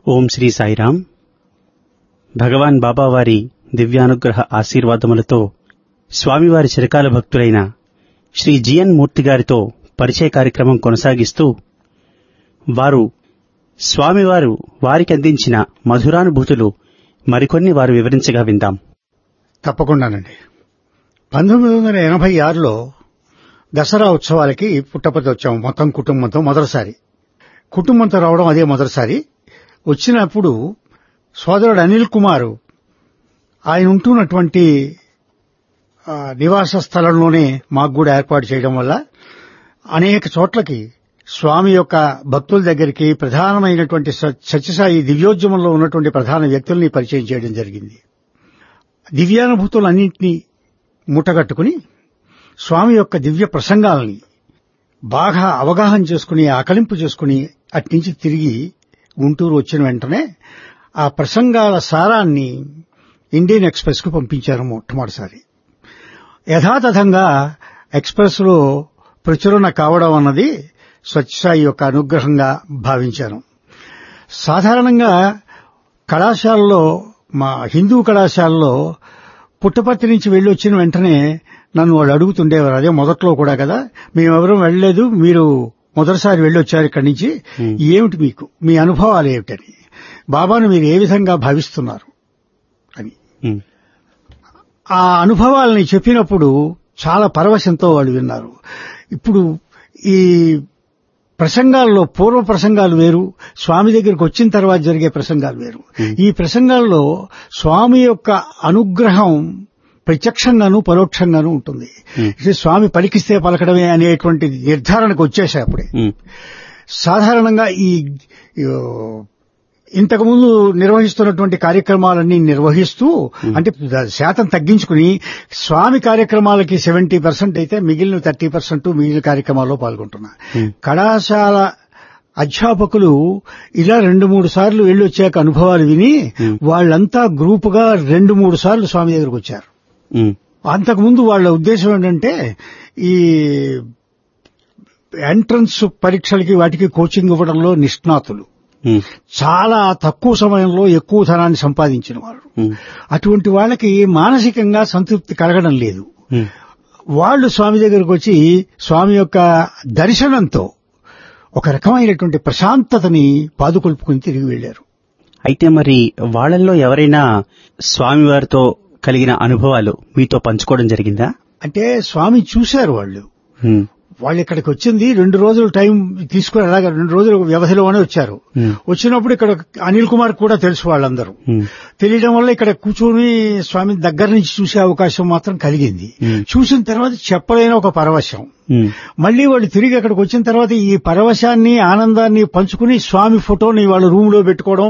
ఓం శ్రీ సాయిరాం. భగవాన్ బాబావారి దివ్యానుగ్రహ ఆశీర్వాదములతో స్వామివారి చిరకాల భక్తులైన శ్రీ జిఎన్ మూర్తి గారితో పరిచయ కార్యక్రమం కొనసాగిస్తూ వారు స్వామివారు వారికి అందించిన మధురానుభూతులు మరికొన్ని వారు వివరించగా విందాం. తప్పకుండానండి. 1986లో దసరా ఉత్సవాలకి పుట్టపర్తి వచ్చాము మొత్తం కుటుంబంతో. మొదటిసారి కుటుంబంతో రావడం అదే మొదటిసారి. వచ్చినప్పుడు సోదరుడు అనిల్ కుమార్ ఆయన ఉంటున్నటువంటి నివాస స్థలంలోనే మాకు కూడా ఏర్పాటు చేయడం వల్ల అనేక చోట్లకి స్వామి యొక్క భక్తుల దగ్గరికి ప్రధానమైనటువంటి సత్యసాయి దివ్యోద్యమంలో ఉన్నటువంటి ప్రధాన వ్యక్తుల్ని పరిచయం చేయడం జరిగింది. దివ్యానుభూతులన్నింటినీ మూటగట్టుకుని స్వామి యొక్క దివ్య ప్రసంగాలని బాగా అవగాహన చేసుకుని ఆకలింపు చేసుకుని అట్నుంచి తిరిగి గుంటూరు వచ్చిన వెంటనే ఆ ప్రసంగాల సారాన్ని ఇండియన్ ఎక్స్ప్రెస్ కు పంపించారు మొట్టమొదటిసారి. యథాతథంగా ఎక్స్ప్రెస్ లో ప్రచురణ కావడం అన్నది సత్యసాయి యొక్క అనుగ్రహంగా భావించాను. సాధారణంగా కళాశాలలో, మా హిందూ కళాశాలలో పుట్టపర్తి నుంచి వెళ్లి వచ్చిన వెంటనే నన్ను వాళ్ళు అడుగుతుండేవారు, అదే మొదట్లో కూడా కదా, మేమెవరూ వెళ్లలేదు, మీరు మొదటిసారి వెళ్ళొచ్చారు ఇక్కడి నుంచి, ఏమిటి మీకు మీ అనుభవాలు ఏమిటని, బాబాను మీరు ఏ విధంగా భావిస్తున్నారు అని. ఆ అనుభవాలని చెప్పినప్పుడు చాలా పరవశంతో వాళ్ళు విన్నారు. ఇప్పుడు ఈ ప్రసంగాల్లో పూర్వ ప్రసంగాలు వేరు, స్వామి దగ్గరికి వచ్చిన తర్వాత జరిగే ప్రసంగాలు వేరు. ఈ ప్రసంగాల్లో స్వామి యొక్క అనుగ్రహం ప్రత్యక్షంగాను పరోక్షంగాను ఉంటుంది. స్వామి పలికిస్తే పలకడమే అనేటువంటి నిర్ధారణకు వచ్చేసాయి అప్పుడే. సాధారణంగా ఈ ఇంతకుముందు నిర్వహిస్తున్నటువంటి కార్యక్రమాలన్నీ నిర్వహిస్తూ, అంటే శాతం తగ్గించుకుని స్వామి కార్యక్రమాలకి 70% అయితే మిగిలిన 30% మిగిలిన కార్యక్రమాల్లో పాల్గొంటున్నా. కళాశాల అధ్యాపకులు ఇలా 2-3 సార్లు వెళ్లి వచ్చాక అనుభవాలు విని వాళ్ళంతా గ్రూపుగా 2-3 సార్లు స్వామి దగ్గరకు వచ్చారు. అంతకుముందు వాళ్ళ ఉద్దేశం ఏంటంటే ఈ ఎంట్రన్స్ పరీక్షలకి వాటికి కోచింగ్ ఇవ్వడంలో నిష్ణాతులు, చాలా తక్కువ సమయంలో ఎక్కువ ధనాన్ని సంపాదించిన వారు. అటువంటి వాళ్ళకి మానసికంగా సంతృప్తి కలగడం లేదు. వాళ్ళు స్వామి దగ్గరకు వచ్చి స్వామి యొక్క దర్శనంతో ఒక రకమైనటువంటి ప్రశాంతతని పాదుకొల్పుకుని తిరిగి వెళ్లారు. అయితే మరి వాళ్ళల్లో ఎవరైనా స్వామివారితో కలిగిన అనుభవాలు మీతో పంచుకోవడం జరిగిందా? అంటే స్వామి చూశారు వాళ్ళు ఇక్కడికి వచ్చింది 2 రోజులు టైం తీసుకుని అలాగే 2 రోజుల వ్యవధిలోనే వచ్చారు. వచ్చినప్పుడు ఇక్కడ అనిల్ కుమార్ కూడా తెలుసు, వాళ్ళందరూ తెలియడం వల్ల ఇక్కడ కూర్చొని స్వామి దగ్గర నుంచి చూసే అవకాశం మాత్రం కలిగింది. చూసిన తర్వాత చెప్పలేని ఒక పరవశం. మళ్లీ వాళ్ళు తిరిగి అక్కడికి వచ్చిన తర్వాత ఈ పరవశాన్ని ఆనందాన్ని పంచుకుని స్వామి ఫోటోని వాళ్ళ రూమ్ లో పెట్టుకోవడం,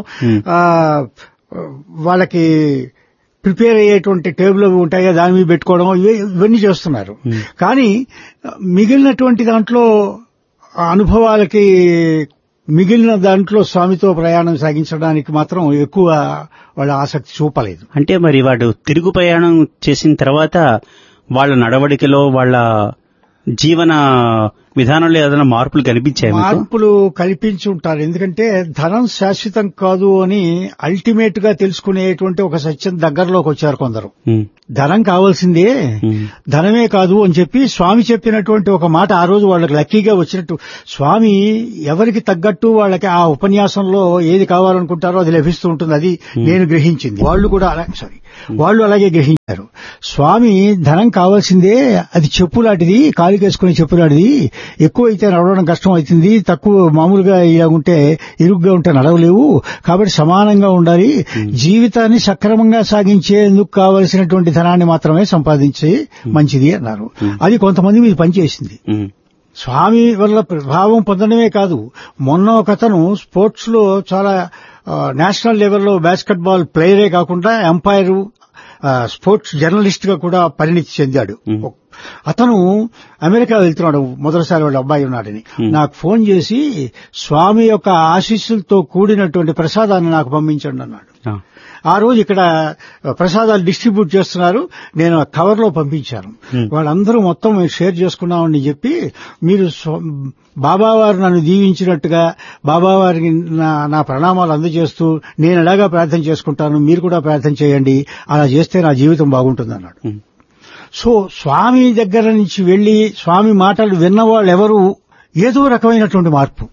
వాళ్ళకి ప్రిపేర్ అయ్యేటువంటి టేబుల్ అవి ఉంటాయి దాని మీద పెట్టుకోవడం, ఇవన్నీ చేస్తున్నారు. కానీ మిగిలినటువంటి దాంట్లో అనుభవాలకి మిగిలిన దాంట్లో స్వామితో ప్రయాణం సాగించడానికి మాత్రం ఎక్కువ వాళ్ళ ఆసక్తి చూపలేదు. అంటే మరి వాడు తిరుగు ప్రయాణం చేసిన తర్వాత వాళ్ళ నడవడికలో, వాళ్ళ జీవన విధానంలో ఏదైనా మార్పులు కనిపించాయి? మార్పులు కల్పించి ఉంటారు. ఎందుకంటే ధనం శాశ్వతం కాదు అని అల్టిమేట్ గా తెలుసుకునేటువంటి ఒక సత్యం దగ్గరలోకి వచ్చారు కొందరు. ధనం కావాల్సిందే, ధనమే కాదు అని చెప్పి స్వామి చెప్పినటువంటి ఒక మాట ఆ రోజు వాళ్ళకి లక్కీగా వచ్చినట్టు, స్వామి ఎవరికి తగ్గట్టు వాళ్ళకి ఆ ఉపన్యాసంలో ఏది కావాలనుకుంటారో అది లభిస్తూ ఉంటుంది. అది నేను గ్రహించింది. వాళ్ళు అలాగే గ్రహించారు. స్వామి ధనం కావాల్సిందే, అది చెప్పులాంటిది, కాలికేసుకునే చెప్పులాంటిది, ఎక్కువైతే నడవడం కష్టం అవుతుంది, తక్కువ మామూలుగా ఇలా ఉంటే ఇరుగ్గా ఉంటే నడవలేవు, కాబట్టి సమానంగా ఉండాలి, జీవితాన్ని సక్రమంగా సాగించేందుకు కావలసినటువంటి ధనాన్ని మాత్రమే సంపాదించి మంచిది అన్నారు. అది కొంతమంది మీద పనిచేసింది. స్వామి వల్ల ప్రభావం పొందడమే కాదు, మొన్న ఒకతను స్పోర్ట్స్ లో చాలా నేషనల్ లెవెల్లో బాస్కెట్ బాల్ ప్లేయరే కాకుండా ఎంపైర్, స్పోర్ట్స్ జర్నలిస్ట్ గా కూడా పరిణితి చెందాడు. అతను అమెరికా వెళ్తున్నాడు, మొదటిసారి వాళ్ళ అబ్బాయి ఉన్నాడని. నాకు ఫోన్ చేసి స్వామి యొక్క ఆశీస్సులతో కూడినటువంటి ప్రసాదాన్ని నాకు పంపించండి అన్నాడు. ఆ రోజు ఇక్కడ ప్రసాదాలు డిస్ట్రిబ్యూట్ చేస్తున్నారు, నేను కవర్లో పంపించాను. వాళ్ళందరూ మొత్తం షేర్ చేసుకున్నామని చెప్పి, మీరు బాబావారు నన్ను దీవించినట్టుగా బాబావారికి నా ప్రణామాలు అందజేస్తూ నేను ఎలాగా ప్రార్థన చేసుకుంటాను, మీరు కూడా ప్రార్థన చేయండి, అలా చేస్తే నా జీవితం బాగుంటుంది అన్నాడు. సో స్వామి దగ్గర నుంచి వెళ్లి స్వామి మాటలు విన్నవాళ్ళు ఎవరు ఏదో రకమైనటువంటి మార్పు,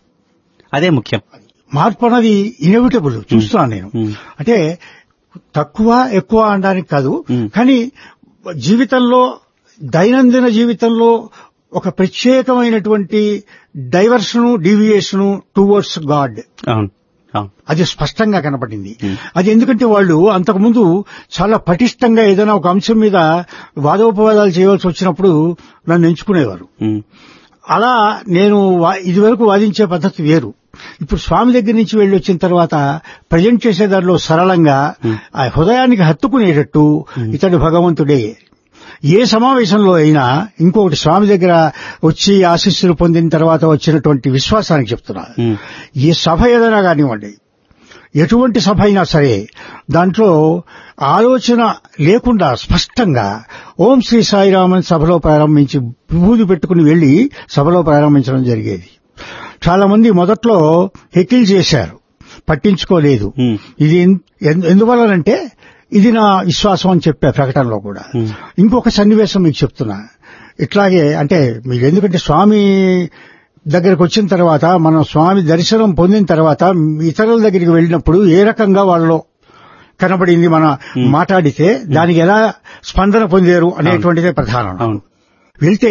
అదే ముఖ్యం. మార్పు అన్నది ఇన్ఎవిటబుల్ చూస్తున్నాను నేను. అంటే తక్కువ ఎక్కువ అనడానికి కాదు, కానీ జీవితంలో దైనందిన జీవితంలో ఒక ప్రత్యేకమైనటువంటి డైవర్షను డీవియేషను టువర్డ్స్ గాడ్ అది స్పష్టంగా కనపడింది. అది ఎందుకంటే వాళ్ళు అంతకుముందు చాలా పటిష్టంగా ఏదైనా ఒక అంశం మీద వాదోపవాదాలు చేయవలసి వచ్చినప్పుడు నన్ను ఎంచుకునేవారు. అలా నేను ఇదివరకు వాదించే పద్ధతి వేరు. ఇప్పుడు స్వామి దగ్గర నుంచి వెళ్లి వచ్చిన తర్వాత ప్రజెంట్ చేసే దానిలో సరళంగా ఆ హృదయానికి హత్తుకునేటట్టు ఇతడు భగవంతుడే. ఏ సమావేశంలో అయినా ఇంకొకటి స్వామి దగ్గర వచ్చి ఆశీస్సులు పొందిన తర్వాత వచ్చినటువంటి విశ్వాసానికి చెప్తున్నా, ఏ సభ ఏదైనా కానివ్వండి, ఎటువంటి సభ అయినా సరే దాంట్లో ఆలోచన లేకుండా స్పష్టంగా ఓం శ్రీ సాయిరామన్ సభలో ప్రారంభించి విభూది పెట్టుకుని వెళ్లి సభలో ప్రారంభించడం జరిగేది. చాలా మంది మొదట్లో హెకిల్ చేశారు, పట్టించుకోలేదు. ఇది ఎందువల్లనంటే ఇది నా విశ్వాసం అని చెప్పే ప్రకటనలో కూడా. ఇంకొక సన్నివేశం మీకు చెప్తున్నా. ఇట్లాగే అంటే మీకు ఎందుకంటే స్వామి దగ్గరకు వచ్చిన తర్వాత, మనం స్వామి దర్శనం పొందిన తర్వాత ఇతరుల దగ్గరికి వెళ్ళినప్పుడు ఏ రకంగా వాళ్ళలో కనబడింది, మన మాట్లాడితే దానికి ఎలా స్పందన పొందారు అనేటువంటిదే ప్రధానం. వెళ్తే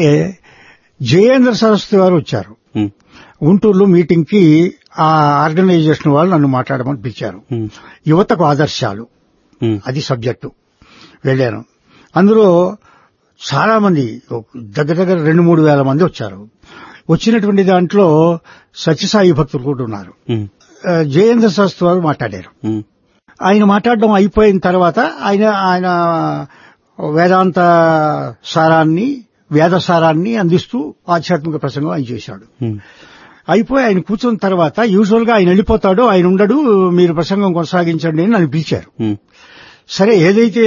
జయేంద్ర సరస్వతి వారు వచ్చారు గుంటూరులో మీటింగ్ కి. ఆ ఆర్గనైజేషన్ వాళ్ళు నన్ను మాట్లాడమని పిలిచారు. యువతకు ఆదర్శాలు అది సబ్జెక్టు. వెళ్ళాను. అందులో చాలా మంది, దగ్గర దగ్గర 2-3 వేల మంది వచ్చారు. వచ్చినటువంటి దాంట్లో సత్యసాయి భక్తులు కూడా ఉన్నారు. జయేంద్ర సరస్వతి వారు మాట్లాడారు. ఆయన మాట్లాడడం అయిపోయిన తర్వాత ఆయన వేదాంత సారాన్ని, వేద సారాన్ని అందిస్తూ ఆధ్యాత్మిక ప్రసంగం ఆయన చేశాడు. అయిపోయి ఆయన కూర్చున్న తర్వాత యూజువల్ గా ఆయన వెళ్ళిపోతాడు, ఆయన ఉండడు, మీరు ప్రసంగం కొనసాగించండి అని నన్ను పిలిచారు. సరే, ఏదైతే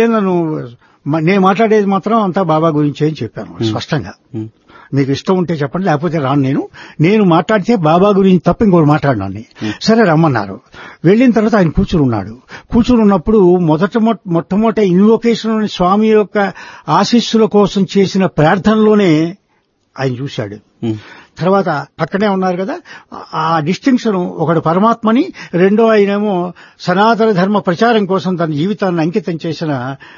నేను మాట్లాడేది మాత్రం అంతా బాబా గురించి అని చెప్పాను స్పష్టంగా. మీకు ఇష్టం ఉంటే చెప్పండి, లేకపోతే రాను. నేను మాట్లాడితే బాబా గురించి తప్ప ఇంకోటి మాట్లాడినాన్ని. సరే రమ్మన్నారు. వెళ్లిన తర్వాత ఆయన కూర్చుని ఉన్నప్పుడు మొట్టమొదటి ఇన్వొకేషన్ స్వామి యొక్క ఆశీస్సుల కోసం చేసిన ప్రార్థనలోనే ఆయన చూశాడు. తర్వాత పక్కనే ఉన్నారు కదా, ఆ డిస్టింక్షన్, ఒకడు పరమాత్మని, రెండో ఆయనేమో సనాతన ధర్మ ప్రచారం కోసం తన జీవితాన్ని అంకితం చేసిన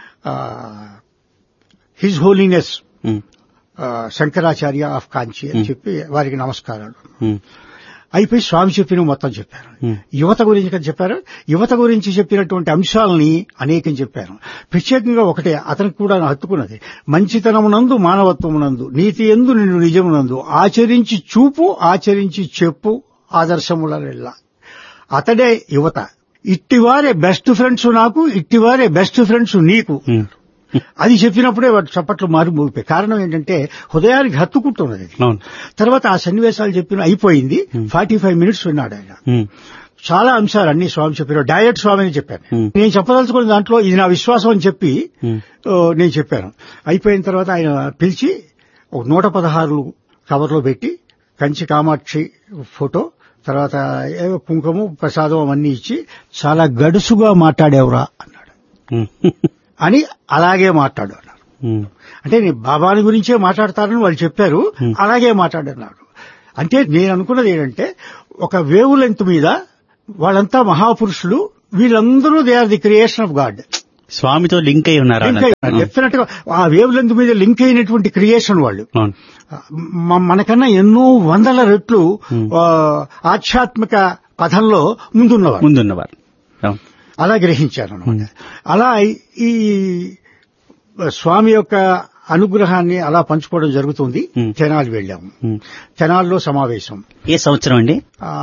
హిజ్ హోలీనెస్ శంకరాచార్య ఆఫ్ కాంచి అని చెప్పి వారికి నమస్కారాలు. అయిపోయి స్వామి చెప్పిన మొత్తం చెప్పారు. యువత గురించి చెప్పారు. యువత గురించి చెప్పినటువంటి అంశాలని అనేకం చెప్పారు. ప్రత్యేకంగా ఒకటే అతనికి కూడా హత్తుకున్నది, మంచితనమునందు మానవత్వమునందు నీతి యందు నిన్ను నిజమునందు ఆచరించి చూపు, ఆచరించి చెప్పు ఆదర్శములెల్లా. అతడే యువత. ఇట్టివారే బెస్ట్ ఫ్రెండ్స్ నాకు, ఇట్టివారే బెస్ట్ ఫ్రెండ్స్ నీకు. అది చెప్పినప్పుడే వాటి చప్పట్లు మారిపోయి. కారణం ఏంటంటే హృదయానికి హత్తుకుంటున్నది. తర్వాత ఆ సన్నివేశాలు చెప్పిన అయిపోయింది. 45 మినిట్స్ విన్నాడు ఆయన. చాలా అంశాలు అన్ని స్వామి చెప్పారు. డైరెక్ట్ స్వామి అని చెప్పాను. నేను చెప్పదలుచుకున్న దాంట్లో ఇది నా విశ్వాసం అని చెప్పి నేను చెప్పాను. అయిపోయిన తర్వాత ఆయన పిలిచి 116 కవర్లో పెట్టి కంచి కామాక్షి ఫోటో, తర్వాత కుంకుమ ప్రసాదం అవన్నీ ఇచ్చి చాలా గడుసుగా మాట్లాడేవరా అన్నాడు. అని అలాగే మాట్లాడు అన్నారు. అంటే నేను బాబాని గురించే మాట్లాడతారని వాళ్ళు చెప్పారు, అలాగే మాట్లాడన్నారు. అంటే నేను అనుకున్నది ఏంటంటే, ఒక వేవ్ లెంత్ మీద వాళ్ళంతా మహాపురుషులు, వీళ్ళందరూ they are the creation of God. స్వామితో లింక్ అయి ఉన్నారు. డెఫినెట్ గా ఆ వేవ్ లెంత్ మీద లింక్ అయినటువంటి క్రియేషన్ వాళ్ళు. మనకన్నా ఎన్నో వందల రెట్లు ఆధ్యాత్మిక పథంలో ముందున్నవారు అలా గ్రహించారు అన్నమాట. అలా ఈ స్వామి యొక్క అనుగ్రహాన్ని అలా పంచుకోవడం జరుగుతుంది. తెనాలి వెళ్ళాము. తెనాలిలో సమావేశం. ఏ సంవత్సరం అండి?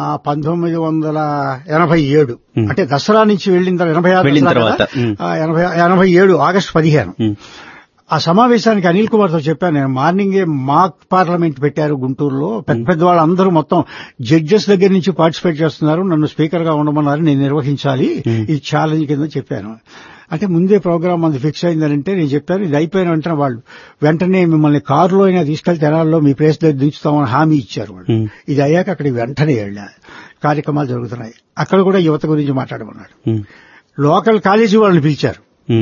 1987. అంటే దసరా నుంచి వెళ్ళిన 86 తర్వాత 87 ఆగస్టు 15. ఆ సమావేశానికి అనిల్ కుమార్తో చెప్పాను నేను. మార్నింగే మాక్ పార్లమెంట్ పెట్టారు గుంటూరులో. పెద్ద పెద్ద వాళ్ళందరూ మొత్తం జడ్జెస్ దగ్గర నుంచి పార్టిసిపేట్ చేస్తున్నారు. నన్ను స్పీకర్ గా ఉండమన్నారు. నేను నిర్వహించాలి. ఇది ఛాలెంజ్ కింద చెప్పాను. అంటే ముందే ప్రోగ్రామ్ అది ఫిక్స్ అయిందంటే నేను చెప్పాను. ఇది అయిపోయిన వెంటనే వాళ్ళు వెంటనే మిమ్మల్ని కారులో అయినా తీసుకెళ్లి తెనాల్లో మీ ప్లేస్ దగ్గర దించుతామని హామీ ఇచ్చారు వాళ్ళు. ఇది అయ్యాక అక్కడికి వెంటనే వెళ్ళా. కార్యక్రమాలు జరుగుతున్నాయి. అక్కడ కూడా యువత గురించి మాట్లాడమన్నాడు. లోకల్ కాలేజీ వాళ్ళని పిలిచారు.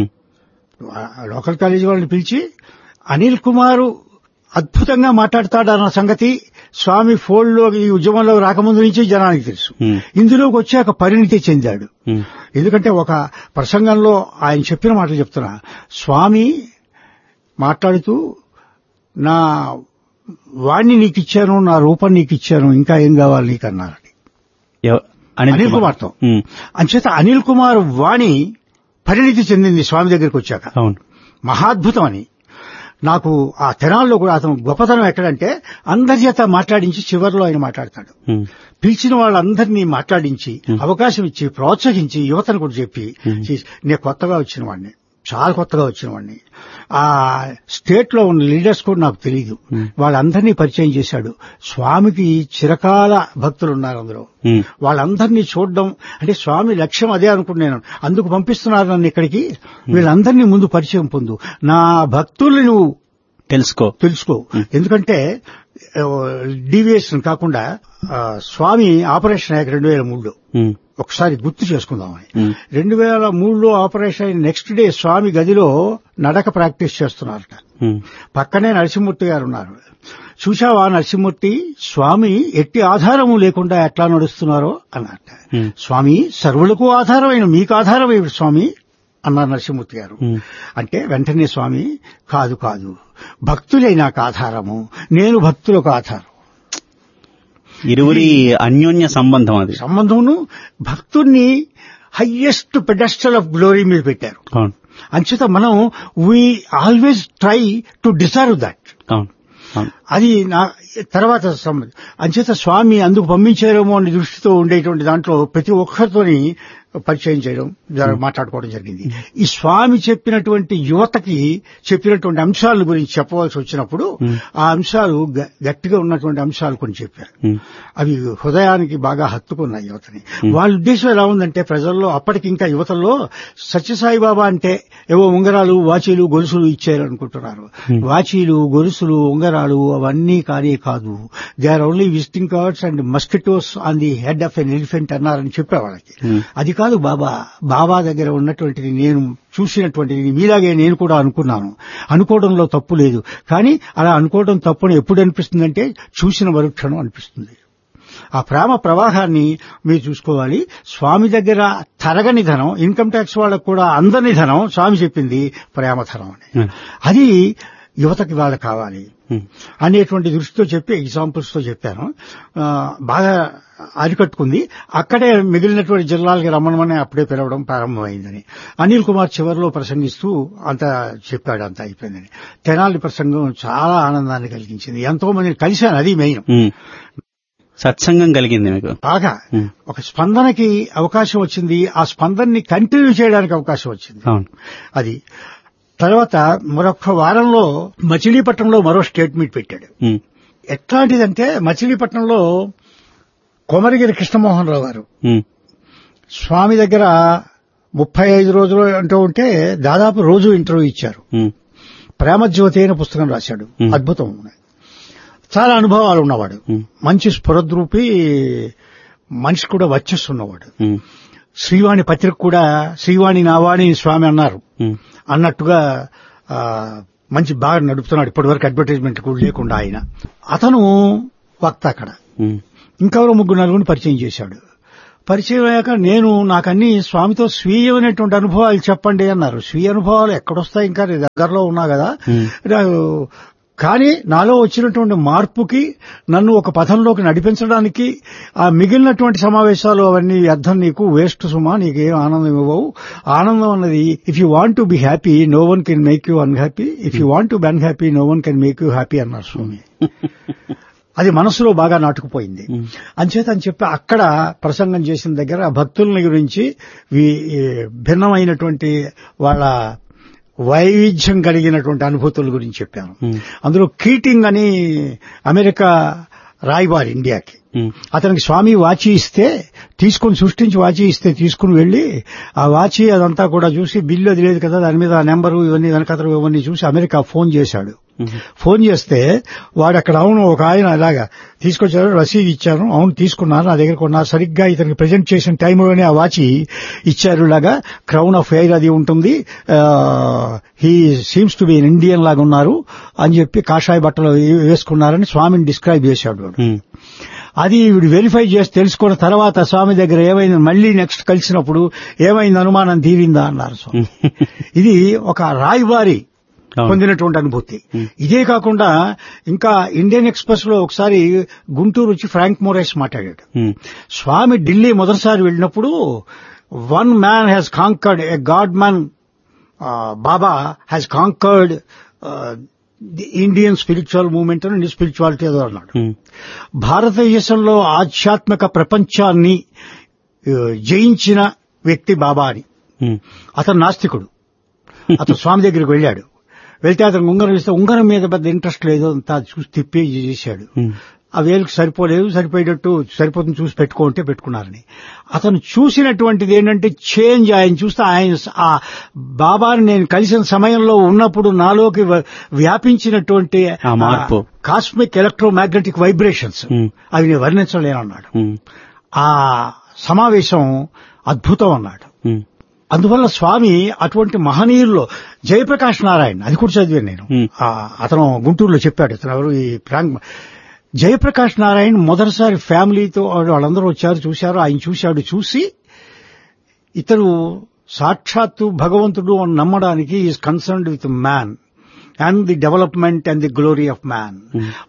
లోకల్ కాలేజీ వాళ్ళని పిలిచి అనిల్ కుమార్ అద్భుతంగా మాట్లాడతాడన్న సంగతి స్వామి ఫోల్డ్లో ఈ ఉద్యమంలో రాకముందు నుంచి జనానికి తెలుసు. ఇందులోకి వచ్చాక పరిణితి చెందాడు. ఎందుకంటే ఒక ప్రసంగంలో ఆయన చెప్పిన మాటలు చెప్తున్నా. స్వామి మాట్లాడుతూ నా వాణ్ణి నీకు ఇచ్చాను, నా రూపం నీకు ఇచ్చాను, ఇంకా ఏం కావాలి నీకు అన్నారని అనిల్ కుమార్తో. అంచేత అనిల్ కుమార్ వాణి పరిణితి చెందింది స్వామి దగ్గరికి వచ్చాక. మహాద్భుతం అని నాకు ఆ తెనాల్లో కూడా అతను గొప్పతనం ఎక్కడంటే అందరి చేత మాట్లాడించి చివరిలో ఆయన మాట్లాడతాడు. పిలిచిన వాళ్ళందరినీ మాట్లాడించి అవకాశం ఇచ్చి ప్రోత్సహించి యువతను కూడా చెప్పి నేను కొత్తగా వచ్చిన వాడిని, చాలా కొత్తగా వచ్చిన వాడిని. ఆ స్టేట్ లో ఉన్న లీడర్స్ కూడా నాకు తెలియదు. వాళ్ళందరినీ పరిచయం చేశాడు. స్వామికి చిరకాల భక్తులు ఉన్నారు అందులో. వాళ్ళందరినీ చూడడం అంటే స్వామి లక్ష్యం అదే అనుకున్నాను. అందుకు పంపిస్తున్నారు నన్ను ఇక్కడికి. వీళ్ళందరినీ ముందు పరిచయం పొందు, నా భక్తుల్ని నువ్వు తెలుసుకో. ఎందుకంటే డీవియేషన్ కాకుండా స్వామి ఆపరేషన్ అయ్యాక 2003లో ఒకసారి గుర్తు చేసుకుందామని. 2003లో ఆపరేషన్ అయిన నెక్స్ట్ డే స్వామి గదిలో నడక ప్రాక్టీస్ చేస్తున్నారట. పక్కనే నరసింహమూర్తి గారు ఉన్నారు. చూశావా నరసింహమూర్తి, స్వామి ఎట్టి ఆధారము లేకుండా ఎట్లా నడుస్తున్నారో అన్నట్ట. స్వామి సర్వులకు ఆధారమైన మీకు ఆధారమైన స్వామి అన్నారు నరసింహమూర్తి గారు. అంటే వెంటనే స్వామి కాదు భక్తులే నాకు ఆధారము, నేను భక్తులకు ఆధారం. ఇరువురి అన్యోన్య సంబంధం. అది సంబంధమును భక్తుడిని హైయెస్ట్ పెడెస్టల్ ఆఫ్ గ్లోరీ మీద పెట్టారు. అంచేత మనం we always try to deserve that. అది నా తర్వాత అంచేత స్వామి అందుకు పంపించారేమో అనే దృష్టితో ఉండేటువంటి దాంట్లో ప్రతి ఒక్కరితోని పరిచయం చేయడం, మాట్లాడుకోవడం జరిగింది. ఈ స్వామి చెప్పినటువంటి యువతకి చెప్పినటువంటి అంశాల గురించి చెప్పవలసి వచ్చినప్పుడు ఆ అంశాలు గట్టిగా ఉన్నటువంటి అంశాలు కొన్ని చెప్పారు. అవి హృదయానికి బాగా హత్తుకున్నాయి యువతని. వాళ్ళ ఉద్దేశం ఎలా ఉందంటే ప్రజల్లో అప్పటికి ఇంకా యువతల్లో సత్యసాయిబాబా అంటే ఏవో ఉంగరాలు, వాచీలు, గొలుసులు ఇచ్చారు అనుకుంటున్నారు. వాచీలు, గొలుసులు, ఉంగరాలు అవన్నీ కాదు. They are only visiting cards and mosquitoes on the head of N elephant అన్నారని చెప్పేవాళ్ళకి. అది కాదు బాబా దగ్గర ఉన్నటువంటిది, నేను చూసినటువంటిది మీలాగే నేను కూడా అనుకోవడంలో తప్పు లేదు. కానీ అలా అనుకోవడం తప్పుని ఎప్పుడు అనిపిస్తుందంటే చూసిన మరుక్షణం అనిపిస్తుంది. ఆ ప్రేమ ప్రవాహాన్ని మీరు చూసుకోవాలి. స్వామి దగ్గర తరగని ధనం, ఇన్కమ్ ట్యాక్స్ వాళ్ళకు కూడా అందని ధనం స్వామి చెప్పింది ప్రేమధనం అని. అది యువతకి వాళ్ళకి కావాలి అనేటువంటి దృష్టితో చెప్పి ఎగ్జాంపుల్స్ తో చెప్పాను. బాగా అరికట్టుకుంది. అక్కడే మిగిలినటువంటి జిల్లాలకి రమ్మనమని అప్పుడే పిలవడం ప్రారంభమైందని. అనిల్ కుమార్ చివరిలో ప్రసంగిస్తూ అంతా చెప్పాడు, అంతా అయిపోయిందని. తెనాలి ప్రసంగం చాలా ఆనందాన్ని కలిగించింది. ఎంతో మందిని కలిశాను, అది మెయిన్. సత్సంగం కలిగింది మీకు బాగా. ఒక స్పందనకి అవకాశం వచ్చింది, ఆ స్పందనని కంటిన్యూ చేయడానికి అవకాశం వచ్చింది. అది తర్వాత మరొక వారంలో మచిలీపట్నంలో మరో స్టేట్ మీట్ పెట్టాడు. ఎట్లాంటిదంటే మచిలీపట్నంలో కొమరగిరి కృష్ణమోహన్ రావు గారు స్వామి దగ్గర 35 రోజులు అంటూ ఉంటే దాదాపు రోజు ఇంటర్వ్యూ ఇచ్చారు. ప్రేమజ్యోతి అయిన పుస్తకం రాశాడు, అద్భుతం. చాలా అనుభవాలు ఉన్నవాడు, మంచి స్ఫురద్రూపి మనిషి కూడా వచ్చేస్తున్నవాడు. శ్రీవాణి పత్రిక కూడా శ్రీవాణి నావాణి స్వామి అన్నారు అన్నట్టుగా మంచి బాగా నడుపుతున్నాడు. ఇప్పటివరకు అడ్వర్టైజ్మెంట్ కూడా లేకుండా ఆయన. అతను వక్త అక్కడ. ఇంకెవరో 3-4 పరిచయం చేశాడు. పరిచయం అయ్యాక నాకన్నీ స్వామితో స్వీయమైనటువంటి అనుభవాలు చెప్పండి అన్నారు. స్వీయ అనుభవాలు ఎక్కడొస్తాయి, ఇంకా దగ్గరలో ఉన్నా కదా. కానీ నాలో వచ్చినటువంటి మార్పుకి, నన్ను ఒక పథంలోకి నడిపించడానికి ఆ మిగిలినటువంటి సమావేశాలు అవన్నీ వ్యర్థం, నీకు వేస్ట్ సుమా, నీకేం ఆనందం ఇవ్వవు. ఆనందం అన్నది if you want to be happy no one can make you unhappy, if you want to be unhappy no one can make you happy అన్నారు స్వామి. అది మనసులో బాగా నాటుకుపోయింది. అని చెప్పి అక్కడ ప్రసంగం చేసిన దగ్గర భక్తులని గురించి భిన్నమైనటువంటి వాళ్ళ వైవిధ్యం కలిగినటువంటి అనుభూతుల గురించి చెప్పాను. అందులో కీటింగ్ అని అమెరికా రాయబారి ఇండియాకి, అతనికి స్వామి వాచి ఇస్తే సృష్టించి వాచి ఇస్తే తీసుకుని వెళ్లి ఆ వాచి అదంతా కూడా చూసి బిల్లు అది లేదు కదా, దాని మీద నెంబరు ఇవన్నీ వెనకతలు ఇవన్నీ చూసి అమెరికా ఫోన్ చేశాడు. ఫోన్ చేస్తే వాడు అక్కడ అవును ఒక ఆయన అలాగా తీసుకొచ్చారు, రసీదు ఇచ్చాను, అవును తీసుకున్నారు, నా దగ్గర కొన్నారు, సరిగ్గా ఇతనికి ప్రజెంట్ చేసిన టైంలోనే ఆ వాచి ఇచ్చారు, ఇలాగా క్రౌన్ ఆఫ్ ఎయిర్ అది ఉంటుంది, he seems to be Indian లాగా ఉన్నారు అని చెప్పి కాషాయ బట్టలు వేసుకున్నారని స్వామిని డిస్క్రైబ్ చేశాడు వాడు. అది వీడు వెరిఫై చేసి తెలుసుకున్న తర్వాత స్వామి దగ్గర ఏమైంది, మళ్లీ నెక్స్ట్ కలిసినప్పుడు ఏమైంది, అనుమానం తీరిందా అన్నారు స్వామి. ఇది ఒక రాయబారి పొందినటువంటి అనుభూతి. ఇదే కాకుండా ఇంకా ఇండియన్ ఎక్స్ప్రెస్ లో ఒకసారి గుంటూరు వచ్చి ఫ్రాంక్ మోరైస్ మాట్లాడాడు. స్వామి ఢిల్లీ మొదటిసారి వెళ్ళినప్పుడు one man has conquered, A God man Baba has conquered the Indian spiritual movement అని స్పిరిచువాలిటీ ఏదో అన్నాడు. భారతదేశంలో ఆధ్యాత్మిక ప్రపంచాన్ని జయించిన వ్యక్తి బాబా అని. అతను నాస్తికుడు. అతను స్వామి దగ్గరికి వెళ్ళాడు. వెళ్తే అతను ఉంగరం ఇస్తే ఉంగరం మీద పెద్ద ఇంట్రెస్ట్ లేదు, అంతా చూసి తిప్పి చేశాడు. ఆ వేలుకు సరిపోలేదు, సరిపోతుంది చూసి పెట్టుకుంటే పెట్టుకున్నారని. అతను చూసినటువంటిది ఏంటంటే చేంజ్. ఆయన చూస్తే ఆయన ఆ బాబాని నేను కలిసిన సమయంలో ఉన్నప్పుడు నాలోకి వ్యాపించినటువంటి కాస్మిక్ ఎలక్ట్రోమాగ్నెటిక్ వైబ్రేషన్స్ అవి నేను వర్ణించలేనన్నాడు. ఆ సమావేశం అద్భుతం అన్నాడు. అందువల్ల స్వామి అటువంటి మహనీయుల్లో జయప్రకాష్ నారాయణ్, అది కూడా చదివాను నేను, అతను గుంటూరులో చెప్పాడు. అతను ఎవరు, ఈ జయప్రకాష్ నారాయణ్ మొదటిసారి ఫ్యామిలీతో వాళ్ళందరూ వచ్చారు, చూశారు, ఆయన చూసి ఇతను సాక్షాత్తు భగవంతుడు అని నమ్మడానికి is concerned with man and the development and the glory of man.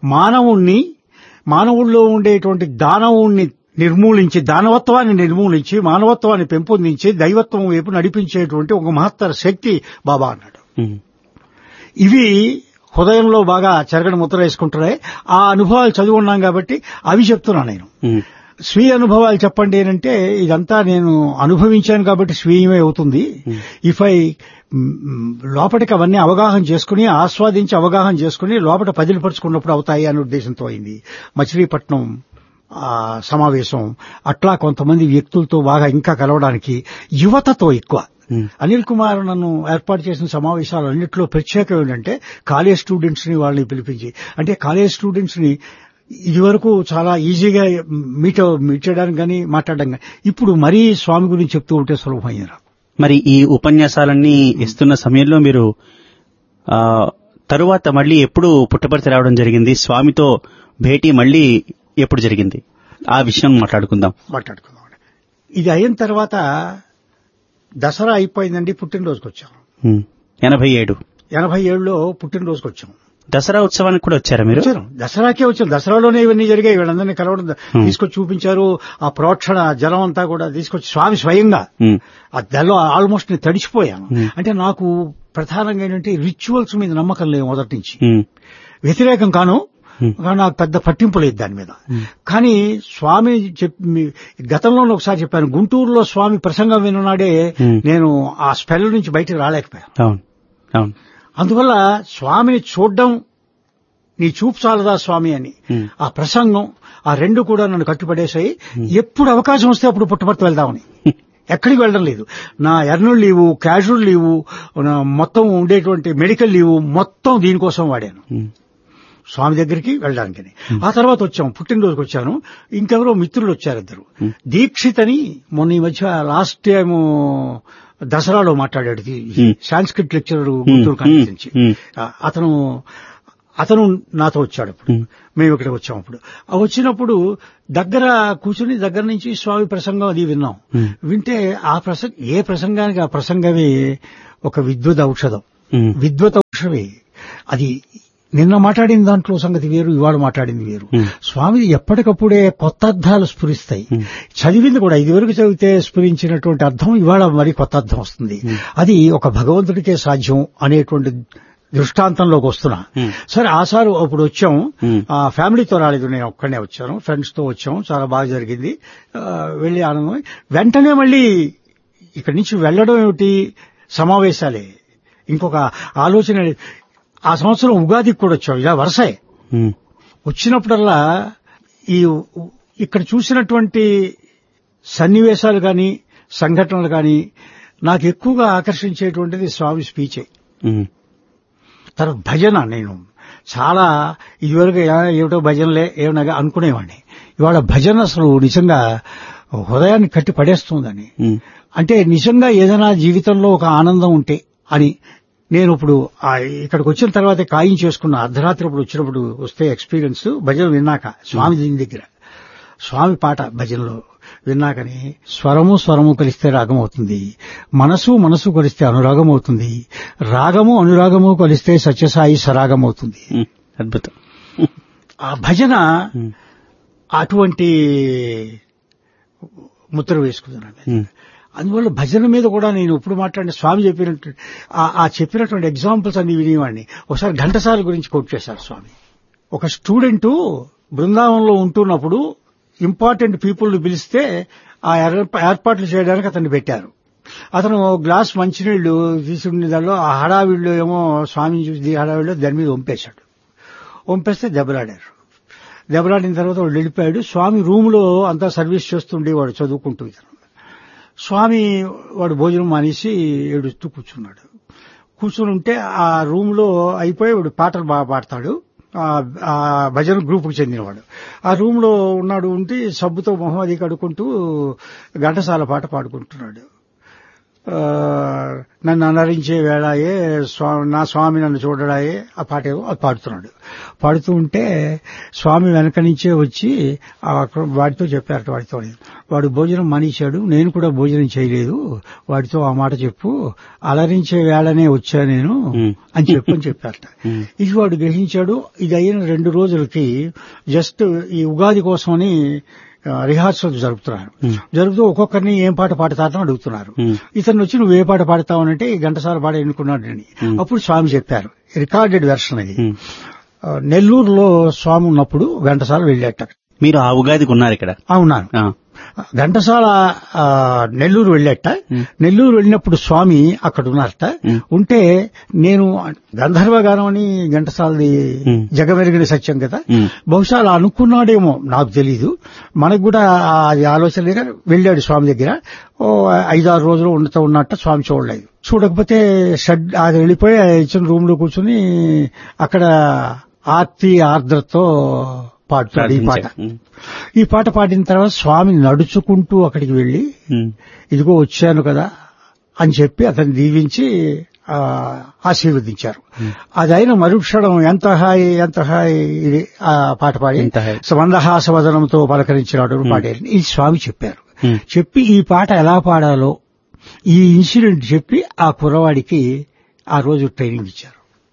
మానవుల్లో ఉండేటువంటి దానవత్వాన్ని నిర్మూలించి మానవత్వాన్ని పెంపొందించి దైవత్వం వైపు నడిపించేటువంటి ఒక మహత్తర శక్తి బాబా అన్నాడు. ఇవి హృదయంలో బాగా చెరగని ముద్ర వేసుకుంటున్నాయి. ఆ అనుభవాలు చదివి ఉన్నాం కాబట్టి అవి చెప్తున్నాను నేను. స్వీయ అనుభవాలు చెప్పండి అంటే ఇదంతా నేను అనుభవించాను కాబట్టి స్వీయమే అవుతుంది. లోపలికి అవన్నీ అవగాహన చేసుకుని ఆస్వాదించి అవగాహన చేసుకుని లోపల పదిలిపరుచుకున్నప్పుడు అవుతాయి అనే ఉద్దేశంతో అయింది మచిలీపట్నం సమావేశం. అట్లా కొంతమంది వ్యక్తులతో బాగా ఇంకా కలవడానికి, యువతతో ఎక్కువ. అనిల్ కుమార్ నన్ను ఏర్పాటు చేసిన సమావేశాలన్నింటిలో ప్రత్యేకం ఏంటంటే కాలేజ్ స్టూడెంట్స్ ని వాళ్ళని పిలిపించి, అంటే కాలేజ్ స్టూడెంట్స్ ని ఇదివరకు చాలా ఈజీగా మీట్ చేయడానికి కానీ మాట్లాడడం కానీ, ఇప్పుడు మరీ స్వామి గురించి చెప్తూ ఉంటే సులభమైంది. మరి ఈ ఉపన్యాసాలన్నీ ఇస్తున్న సమయంలో మీరు తరువాత మళ్ళీ ఎప్పుడు పుట్టపర్తి రావడం జరిగింది, స్వామితో భేటీ మళ్ళీ ఎప్పుడు జరిగింది, ఆ విషయం మాట్లాడుకుందాం. ఇది అయిన తర్వాత దసరా అయిపోయిందండి, పుట్టినరోజుకి వచ్చాం. 87లో పుట్టినరోజుకి వచ్చాం. దసరా ఉత్సవానికి కూడా వచ్చారా మీరు? దసరాకే వచ్చాం. దసరాలోనే ఇవన్నీ జరిగాయి. వీళ్ళందరినీ కలవడం తీసుకొచ్చి చూపించారు. ఆ ప్రోక్షణ జలం అంతా కూడా తీసుకొచ్చి స్వామి స్వయంగా ఆ దల్లో ఆల్మోస్ట్ నేను తడిచిపోయాను. అంటే నాకు ప్రధానంగా ఏంటంటే రిచువల్స్ మీద నమ్మకం లేదు మొదటి నుంచి. వ్యతిరేకం కాను, నాకు పెద్ద పట్టింపు లేదు దాని మీద. కానీ స్వామి గతంలో ఒకసారి చెప్పాను, గుంటూరులో స్వామి ప్రసంగం విన్నాడే నేను ఆ స్పెల్ నుంచి బయటకు రాలేకపోయాను. అందువల్ల స్వామిని చూడ్డం, నీ చూపు చాలదా స్వామి అని ఆ ప్రసంగం, ఆ రెండు కూడా నన్ను కట్టుపడేశాయి. ఎప్పుడు అవకాశం వస్తే అప్పుడు పుట్టపర్తి వెళ్దామని. ఎక్కడికి వెళ్ళడం లేదు. నా ఎర్నల్ లీవు, క్యాజువల్ లీవు, మొత్తం ఉండేటువంటి మెడికల్ లీవు మొత్తం దీనికోసం వాడాను, స్వామి దగ్గరికి వెళ్ళడానికి. ఆ తర్వాత వచ్చాము, పుట్టినరోజుకి వచ్చాను. ఇంకెవరో మిత్రులు వచ్చారు, ఇద్దరు. దీక్షిత్ అని మొన్న ఈ మధ్య లాస్ట్ టైం దసరాలో మాట్లాడాడు, సాంస్క్రిట్ లెక్చరర్ గుంటూరు కాలేజ్ నుంచి. అతను నాతో వచ్చాడు. అప్పుడు మేము ఇక్కడికి వచ్చాము. అప్పుడు వచ్చినప్పుడు దగ్గర కూర్చుని దగ్గర నుంచి స్వామి ప్రసంగం అది విన్నాం. వింటే ఆ ఏ ప్రసంగానికి ఆ ప్రసంగమే ఒక విద్వత్ ఔషధం, అది. నిన్న మాట్లాడిన దాంట్లో సంగతి వేరు, ఇవాళ మాట్లాడింది వేరు. స్వామి ఎప్పటికప్పుడే కొత్త అర్థాలు స్ఫురిస్తాయి. చదివింది కూడా ఇదివరకు చదివితే స్ఫురించినటువంటి అర్థం ఇవాళ మరి కొత్త అర్థం వస్తుంది. అది ఒక భగవంతుడికే సాధ్యం అనేటువంటి దృష్టాంతంలోకి వస్తున్నా. సరే ఆసారు అప్పుడు వచ్చాం. ఫ్యామిలీతో రాలేదు, నేను ఒక్కడనే వచ్చాను, ఫ్రెండ్స్ తో వచ్చాం. చాలా బాగా జరిగింది, వెళ్లి ఆనందం. వెంటనే మళ్ళీ ఇక్కడి నుంచి వెళ్లడం ఏమిటి, సమావేశాలే. ఇంకొక ఆలోచన. ఆ సంవత్సరం ఉగాదికి కూడా వచ్చాం, ఇలా వరుసే వచ్చినప్పుడల్లా ఈ ఇక్కడ చూసినటువంటి సన్నివేశాలు కానీ సంఘటనలు కానీ నాకు ఎక్కువగా ఆకర్షించేటువంటిది స్వామి స్పీచే. తర్వాత భజన, నేను చాలా ఇదివరకు ఏమిటో భజనలే ఏమనగా అనుకునేవాడిని. ఇవాళ భజన అసలు నిజంగా హృదయాన్ని కట్టి పడేస్తుందని. అంటే నిజంగా ఏదైనా జీవితంలో ఒక ఆనందం ఉంటే అని నేను ఇప్పుడు ఇక్కడికి వచ్చిన తర్వాత ఖాయం చేసుకున్న అర్ధరాత్రి ఇప్పుడు వచ్చినప్పుడు వస్తే ఎక్స్పీరియన్స్ భజన విన్నాక స్వామి దీని దగ్గర స్వామి పాట భజనలో విన్నాకని స్వరము కలిస్తే రాగం అవుతుంది, మనసు కలిస్తే అనురాగం అవుతుంది, రాగము అనురాగము కలిస్తే సత్యసాయి సరాగం అవుతుంది. అద్భుతం. ఆ భజన అటువంటి ముద్ర వేసుకున్నాను. అందువల్ల భజన మీద కూడా నేను ఇప్పుడు మాట్లాడిన స్వామి చెప్పినటువంటి ఎగ్జాంపుల్స్ అన్ని వినేవాడిని. ఒకసారి ఘంటసాల గురించి కోట్ చేశారు స్వామి. ఒక స్టూడెంట్ బృందావనంలో ఉంటున్నప్పుడు ఇంపార్టెంట్ పీపుల్ ని పిలిస్తే ఆ ఏర్పాట్లు చేయడానికి అతన్ని పెట్టారు. అతను గ్లాస్ మంచినీళ్లు తీసుకునే దానిలో ఆ హడావిడిలో ఏమో స్వామిని చూసి హడావిడిలో దాని మీద వంపేస్తే దెబ్బలాడారు. దెబ్బలాడిన తర్వాత వాడు వెళ్ళిపోయాడు. స్వామి రూమ్ లో అంతా సర్వీస్ చేస్తుండేవాడు చదువుకుంటూ. స్వామి వాడు భోజనం మానేసి ఏడుస్తూ కూర్చున్నాడు. కూర్చుని ఉంటే ఆ రూమ్ లో అయిపోయి వాడు పాటలు బాగా పాడతాడు, ఆ భజన గ్రూప్ కు చెందినవాడు. ఆ రూమ్ లో ఉన్నాడు. ఉంటే సబ్బుతో మొహం అది కడుక్కుంటూ ఘంటసాల పాట పాడుకుంటున్నాడు. నన్ను అనరించే వేళాయే నా స్వామి నన్ను చూడడాయే ఆ పాట ఏమో అది పాడుతున్నాడు. పాడుతూ ఉంటే స్వామి వెనక నుంచే వచ్చి వాడితో చెప్పారట. వాడు భోజనం మానేశాడు, నేను కూడా భోజనం చేయలేదు, వాడితో ఆ మాట చెప్పు, అలరించే వేళనే వచ్చా నేను అని చెప్పారట. ఇది వాడు గ్రహించాడు. ఇది అయిన 2 రోజులకి జస్ట్ ఈ ఉగాది కోసమని రిహార్సల్ జరుపుతున్నారు. జరుపుతూ ఒక్కొక్కరిని ఏం పాట పాడతారని అడుగుతున్నారు. ఇతను వచ్చి నువ్వు ఏ పాట పాడతావనంటే ఘంటసాల పాట ఎన్నుకున్నాడని. అప్పుడు స్వామి చెప్పారు, రికార్డెడ్ వెర్షన్ అది. నెల్లూరులో స్వామి ఉన్నప్పుడు ఘంటసాల వెళ్ళాట. మీరు ఆ ఉగాదికి ఉన్నారు ఇక్కడ? ఉన్నాను. ఘంటసాల నెల్లూరు వెళ్ళాట. నెల్లూరు వెళ్ళినప్పుడు స్వామి అక్కడ ఉన్నారట. ఉంటే నేను గంధర్వగానం అని ఘంటసాలది జగమెరిగిన సత్యం కదా, బహుశా అలా అనుకున్నాడేమో నాకు తెలీదు. మనకు కూడా అది ఆలోచన లేక వెళ్ళాడు స్వామి దగ్గర. 5-6 రోజులు ఉన్నట్ట స్వామి చూడలేదు. చూడకపోతే అది వెళ్ళిపోయి ఇచ్చిన రూమ్ లో కూర్చుని అక్కడ ఆర్తి ఆర్ద్రతో పాడుతాడు ఈ పాట పాడిన తర్వాత స్వామి నడుచుకుంటూ అక్కడికి వెళ్లి ఇదిగో వచ్చాను కదా అని చెప్పి అతన్ని దీవించి ఆశీర్వదించారు. అది అయిన మరుక్షణం ఎంత హాయి ఇది ఆ పాట పాడి మందహాసవదనంతో పలకరించినాడు పాడారు. ఈ స్వామి చెప్పారు. చెప్పి ఈ పాట ఎలా పాడాలో ఈ ఇన్సిడెంట్ చెప్పి ఆ కుర్రవాడికి ఆ రోజు ట్రైనింగ్ ఇచ్చారు.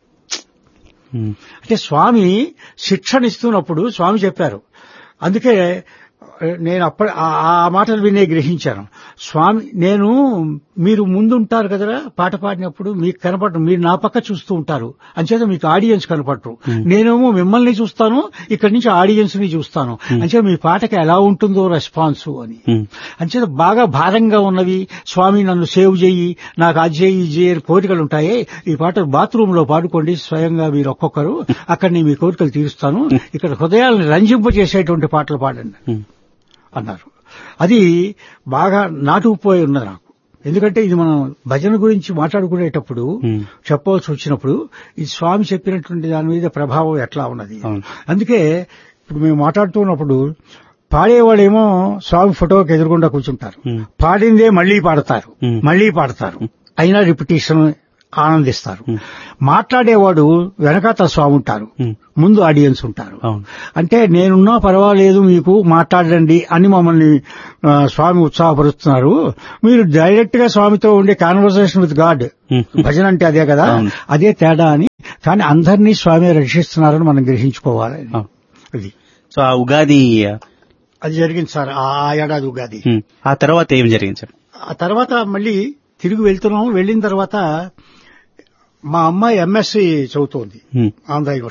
అంటే స్వామి శిక్షణ ఇస్తున్నప్పుడు స్వామి చెప్పారు. అందుకే నేను ఆ మాటలు వినే గ్రహించాను. స్వామి నేను మీరు ముందుంటారు కదరా పాట పాడినప్పుడు మీకు కనపడరు, మీరు నా పక్క చూస్తూ ఉంటారు, అంచేత మీకు ఆడియన్స్ కనపడరు. నేనేమో మిమ్మల్ని చూస్తాను, ఇక్కడి నుంచి ఆడియన్స్ ని చూస్తాను, అంచేత మీ పాటకి ఎలా ఉంటుందో రెస్పాన్స్ అని. అంచేత బాగా భారంగా ఉన్నవి స్వామి నన్ను సేవ్ చేయి, నాకు అది చేయి ఇది చేయి కోరికలు ఉంటాయి, ఈ పాట బాత్రూమ్ లో పాడుకోండి స్వయంగా మీరు ఒక్కొక్కరు, అక్కడ నేను మీ కోరికలు తీరుస్తాను, ఇక్కడ హృదయాలను రంజింపజేసేటువంటి పాటలు పాడండి అన్నారు. అది బాగా నాటుకుపోయి ఉన్నది నాకు. ఎందుకంటే ఇది మనం భజన గురించి మాట్లాడుకునేటప్పుడు చెప్పవలసి వచ్చినప్పుడు ఈ స్వామి చెప్పినటువంటి దాని మీద ప్రభావం ఎట్లా ఉన్నది. అందుకే ఇప్పుడు మేము మాట్లాడుతున్నప్పుడు పాడేవాళ్ళేమో స్వామి ఫోటోకి ఎదురుగుండా కూర్చుంటారు, పాడిందే మళ్లీ పాడతారు, అయినా రిపిటేషన్ ఆనందిస్తారు. మాట్లాడేవాడు వెనకాత స్వామి ఉంటారు, ముందు ఆడియన్స్ ఉంటారు. అంటే నేనున్నా పర్వాలేదు మీకు మాట్లాడండి అని మమ్మల్ని స్వామి ఉత్సాహపరుస్తున్నారు. మీరు డైరెక్ట్ గా స్వామితో ఉండే కాన్వర్సేషన్ విత్ గాడ్, భజన అంటే అదే కదా, అదే తేడా అని. కానీ అందరినీ స్వామి రక్షిస్తున్నారని మనం గ్రహించుకోవాలి. అది సో ఆ ఉగాది అది జరిగింది సార్, ఆ ఏడాది ఉగాది. ఆ తర్వాత ఏం జరిగింది సార్? ఆ తర్వాత మళ్ళీ తిరిగి వెళ్తున్నాము. వెళ్ళిన తర్వాత మా అమ్మాయి ఎంఎస్సీ చదువుతోంది ఆంధ్ర యూనివర్సిటీలో.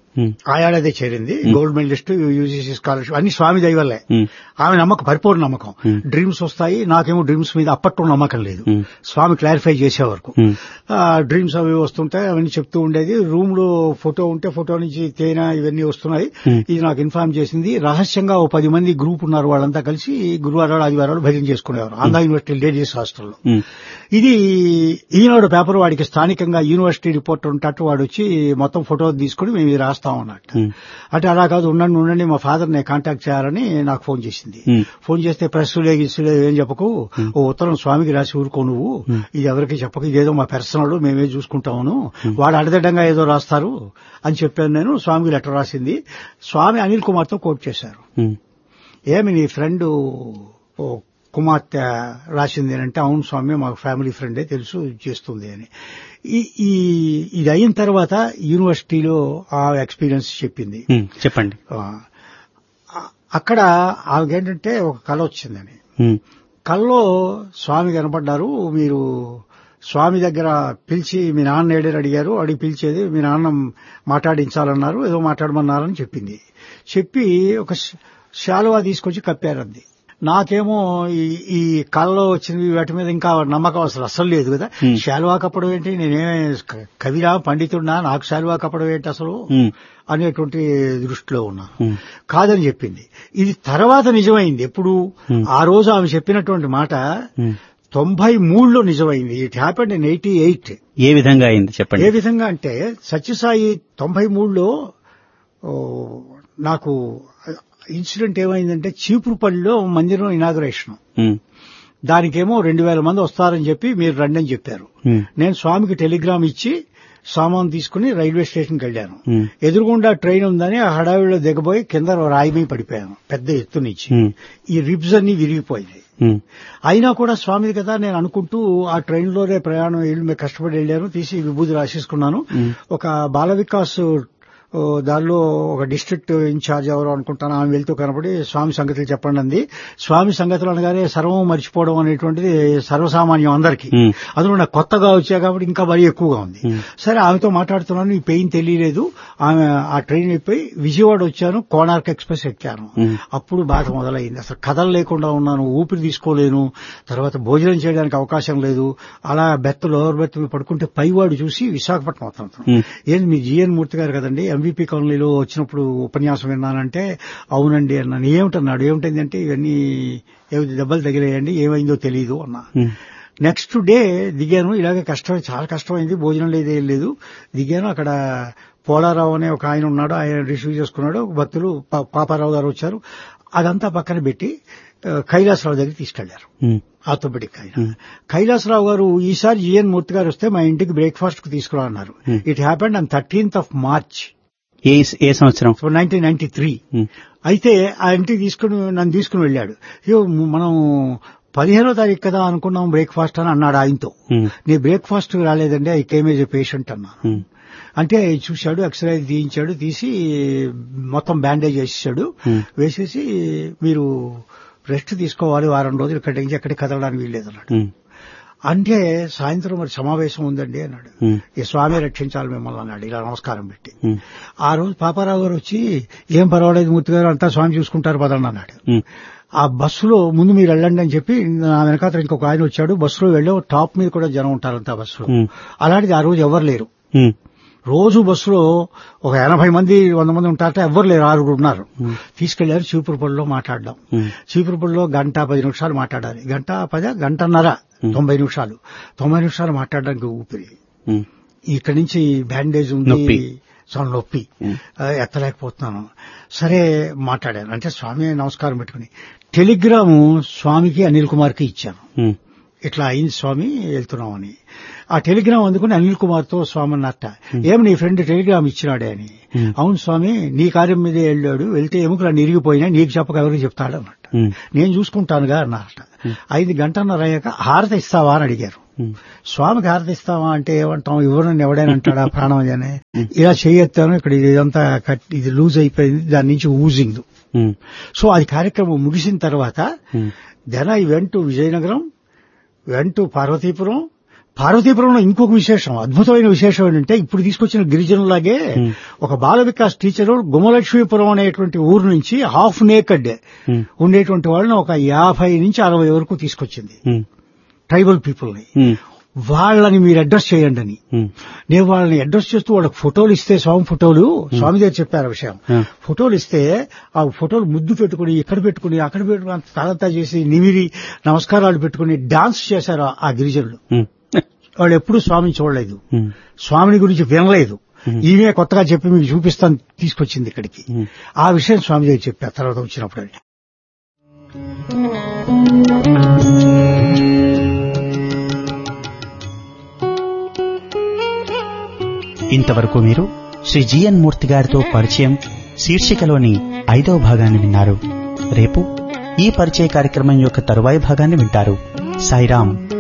ఆ ఏడాది చేరింది. గోల్డ్ మెడలిస్ట్, యూజీసీ స్కాలర్షిప్ అన్ని స్వామి దయ వల్లే. ఆమె నమ్మకం, పరిపూర్ణ నమ్మకం. డ్రీమ్స్ వస్తాయి, నాకేమో డ్రీమ్స్ మీద అప్పట్లో నమ్మకం లేదు. స్వామి క్లారిఫై చేసే వరకు డ్రీమ్స్ అవి వస్తుంటాయి, అవన్నీ చెప్తూ ఉండేది. రూమ్ లో ఫోటో ఉంటే ఫోటో నుంచి తేనె ఇవన్నీ వస్తున్నాయి. ఇది నాకు ఇన్ఫార్మ్ చేసింది. రహస్యంగా ఓ 10 మంది గ్రూప్ ఉన్నారు, వాళ్ళంతా కలిసి గురువారాలు ఆదివారాలు భజన చేసుకునేవారు ఆంధ్ర యూనివర్సిటీ లేడీస్ హాస్టల్లో. ఇది ఈనాడు పేపర్ వాడికి స్థానికంగా యూనివర్సిటీ రిపోర్టర్ ఉంటాడు, వాడు వచ్చి మొత్తం ఫోటో తీసుకుని మేము ఇది రాస్తాం అన్నట్టు. అంటే అలా కాదు, ఉండండి మా ఫాదర్ ని కాంటాక్ట్ చేయాలని నాకు ఫోన్ చేసింది. ఫోన్ చేస్తే ప్రెస్సులే గిస్సులే ఏం చెప్పకు, ఓ ఉత్తరం స్వామికి రాసి ఊరుకో నువ్వు, ఇది ఎవరికి చెప్పకు, ఇదేదో మా పర్సనల్ మేమే చూసుకుంటాము, వాడు అడదడ్డంగా ఏదో రాస్తారు అని చెప్పాను నేను. స్వామికి లెటర్ రాసింది. స్వామి అనిల్ కుమార్ తో కోట్ చేశారు. ఏమి నీ ఫ్రెండ్ కుమార్తె రాసింది అంటే, అవును స్వామి మా ఫ్యామిలీ ఫ్రెండే, తెలుసు చేస్తుంది అని. ఇది అయిన తర్వాత యూనివర్సిటీలో ఆ ఎక్స్పీరియన్స్ చెప్పింది. చెప్పండి. అక్కడ ఆమెకేంటంటే ఒక కళ వచ్చిందని. కళలో స్వామి కనపడ్డారు. మీరు స్వామి దగ్గర పిలిచి మీ నాన్న ఏడని అడిగారు, అడిగి పిలిచేది మీ నాన్న మాట్లాడించాలన్నారు, ఏదో మాట్లాడమన్నారని చెప్పింది. చెప్పి ఒక శాలువా తీసుకొచ్చి కప్పారంది. నాకేమో ఈ కళ్ళలో వచ్చినవి వాటి మీద ఇంకా నమ్మకం అసలు లేదు కదా. శాలువా కప్పడం ఏంటి, నేనే కవిరా పండితుడినా, నాకు శాలువా కప్పడం ఏంటి అసలు అనేటువంటి దృష్టిలో ఉన్నాను. కాదని చెప్పింది. ఇది తర్వాత నిజమైంది. ఎప్పుడు ఆ రోజు ఆమె చెప్పినటువంటి మాట 93లో నిజమైంది. It happened in 88. ఏ విధంగా అయింది చెప్పండి. ఏ విధంగా అంటే సత్యసాయి 93లో నాకు ఇన్సిడెంట్ ఏమైందంటే, చీపురుపల్లిలో మందిరం ఇనాగరేషన్. దానికేమో 2000 మంది వస్తారని చెప్పి మీరు రండి అని చెప్పారు. నేను స్వామికి టెలిగ్రామ్ ఇచ్చి సామాన్ తీసుకుని రైల్వే స్టేషన్కి వెళ్ళాను. ఎదురుగుండా ట్రైన్ ఉందని ఆ హడావిడిలో దిగబోయి కింద రాయి మీద పడిపోయాను, పెద్ద ఎత్తు నుంచి. ఈ రిబ్స్ అన్ని విరిగిపోయినాయి. అయినా కూడా స్వామిది కదా నేను అనుకుంటూ ఆ ట్రైన్ లోనే ప్రయాణం వెళ్ళి కష్టపడి వెళ్ళాను. తీసి విభూతి రాసేసుకున్నాను. ఒక బాల వికాస్ దానిలో ఒక డిస్ట్రిక్ట్ ఇన్ఛార్జ్ ఎవరో అనుకుంటాను, ఆమె వెళ్తూ కనపడి స్వామి సంగతులు చెప్పండి అంది. స్వామి సంగతులు అనగానే సర్వం మర్చిపోవడం అనేటువంటిది సర్వసామాన్యం అందరికీ. అందులో నాకు కొత్తగా వచ్చా కాబట్టి ఇంకా మరీ ఎక్కువగా ఉంది. సరే ఆమెతో మాట్లాడుతున్నాను, ఈ పెయిన్ తెలియలేదు. ఆమె ఆ ట్రైన్ అయిపోయి విజయవాడ వచ్చాను, కోనార్క్ ఎక్స్ప్రెస్ ఎక్కాను. అప్పుడు బాధ మొదలైంది. అసలు కథలు లేకుండా ఉన్నాను, ఊపిరి తీసుకోలేను, తర్వాత భోజనం చేయడానికి అవకాశం లేదు. అలా లోవర్ బెర్త్ పడుకుంటే పైవాడు చూసి విశాఖపట్నం అవుతాను, ఏంది మీ జిఎన్ మూర్తి గారు కదండి ఎంవిపి కాలనీలో వచ్చినప్పుడు ఉపన్యాసం విన్నానంటే, అవునండి అన్నాను. ఏమిటన్నాడు, ఏమిటంటే ఇవన్నీ దెబ్బలు తగిలేయండి, ఏమైందో తెలియదు అన్నా. నెక్స్ట్ డే దిగాను. ఇలాగే కష్టం, చాలా కష్టమైంది, భోజనం లేదు ఏం లేదు. దిగాను. అక్కడ పోలారావు అనే ఒక ఆయన ఉన్నాడు, ఆయన రిసీవ్ చేసుకున్నాడు. భక్తులు పాపారావు గారు వచ్చారు. అదంతా పక్కన పెట్టి కైలాసరావు దగ్గర తీసుకెళ్లారు, ఆర్థోపెడిక్ ఆయన. కైలాసరావు గారు ఈసారి జిఎన్ మూర్తి గారు వస్తే మా ఇంటికి బ్రేక్ఫాస్ట్ కు తీసుకురా అన్నారు. It happened on 13th March. ఏ సంవత్సరం? 1993. అయితే ఆ ఇంటికి నన్ను తీసుకుని వెళ్ళాడు. మనం 15వ తారీఖు కదా అనుకున్నాం బ్రేక్ఫాస్ట్ అని అన్నాడు ఆయనతో. నీ బ్రేక్ఫాస్ట్ రాలేదండి, I came age a patient అన్నాను. అంటే చూశాడు, ఎక్స్రే తీయించాడు, తీసి మొత్తం బ్యాండేజ్ వేసేసాడు. వేసేసి మీరు రెస్ట్ తీసుకోవాలి, వారం రోజులు ఇక్కడి నుంచి ఎక్కడికి కదలడానికి వీల్లేదు అన్నాడు. అంటే సాయంత్రం మరి సమావేశం ఉందండి అన్నాడు. ఈ స్వామి రక్షించాలి మిమ్మల్ని అన్నాడు, ఇలా నమస్కారం పెట్టి. ఆ రోజు పాపారావు గారు వచ్చి, ఏం పర్వాలేదు మూర్తి గారు, అంతా స్వామి చూసుకుంటారు పదండి అన్నాడు. ఆ బస్సులో ముందు మీరు వెళ్ళండి అని చెప్పి నా వెనకాల ఇంకొక ఆయన వచ్చాడు. బస్సులో వెళ్ళి టాప్ మీద కూడా జనం ఉంటారంతా బస్సులో. అలాంటిది ఆ రోజు ఎవరు లేరు. రోజు బస్సులో ఒక 80 మంది 100 మంది ఉంటారట, ఎవ్వరు లేరు, 6 ఉన్నారు. తీసుకెళ్లారు చీపురుపల్లిలో మాట్లాడడం. చీపురుపల్లిలో 1:10 నిమిషాలు మాట్లాడాలి. 1:10 90 నిమిషాలు. 90 నిమిషాలు మాట్లాడడానికి ఊపిరి. ఇక్కడి నుంచి బ్యాండేజ్ ఉంది, నొప్పి, ఎత్తలేకపోతున్నాను. సరే మాట్లాడాను. అంటే స్వామి నమస్కారం పెట్టుకుని టెలిగ్రాము స్వామికి అనిల్ కుమార్ కి ఇచ్చాను, ఇట్లా అయింది స్వామి వెళ్తున్నామని. ఆ టెలిగ్రామ్ అందుకుని అనిల్ కుమార్ తో స్వామి అన్నట్ట, ఏమి నీ ఫ్రెండ్ టెలిగ్రామ్ ఇచ్చినాడే అని. అవును స్వామి, నీ కార్యం మీదే వెళ్ళాడు, వెళ్తే ఎముకలు ఇరిగిపోయినా నీకు చెప్పక ఎవరికి చెప్తాడు అన్నట్ట. నేను చూసుకుంటానుగా అన్నారట. 5 గంటన్నర అయ్యాక హారతి ఇస్తావా అని అడిగారు. స్వామికి హారతి ఇస్తావా అంటే ఏమంటాం, ఎవరన్నా ఎవడైనా అంటాడా ప్రాణం అని. ఇలా చేయెత్తాను, ఇక్కడ ఇదంతా ఇది లూజ్ అయిపోయింది, దాని నుంచి ఊజింగ్. సో అది కార్యక్రమం ముగిసిన తర్వాత then I went to Vizianagaram, went to Parvathipuram, పార్వతీపురంలో ఇంకొక విశేషం, అద్భుతమైన విశేషం ఏంటంటే ఇప్పుడు తీసుకొచ్చిన గిరిజనులాగే ఒక బాల వికాస్ టీచరు గుమలక్ష్మీపురం అనేటువంటి ఊరు నుంచి హాఫ్ నేకెడ్ ఉండేటువంటి వాళ్ళని ఒక 50 నుంచి 60 వరకు తీసుకొచ్చింది, ట్రైబల్ పీపుల్ ని. వాళ్ళని మీరు అడ్రస్ చేయండి అని నేను వాళ్ళని అడ్రస్ చేస్తూ వాళ్ళకి ఫోటోలు ఇస్తే, స్వామి ఫోటోలు, స్వామి దగ్గర చెప్పారు ఆ విషయం. ఫోటోలు ఇస్తే ఆ ఫోటోలు ముద్దు పెట్టుకుని ఇక్కడ పెట్టుకుని అక్కడ పెట్టుకుని అంత తలంతా చేసి నిమిరి నమస్కారాలు పెట్టుకుని డాన్స్ చేశారు ఆ గిరిజనులు. వాళ్ళు ఎప్పుడూ స్వామిని చూడలేదు, స్వామిని గురించి వినలేదు. ఈమె కొత్తగా చెప్పి మీకు చూపిస్తాను తీసుకొచ్చింది ఇక్కడికి. ఆ విషయం స్వామి దగ్గర చెప్పారు తర్వాత వచ్చినప్పుడు. ఇంతవరకు మీరు శ్రీ జిఎన్ మూర్తి గారితో పరిచయం శీర్షికలోని 5వ భాగాన్ని విన్నారు. రేపు ఈ పరిచయ కార్యక్రమం యొక్క తరువాయి భాగాన్ని వింటారు. సాయిరాం.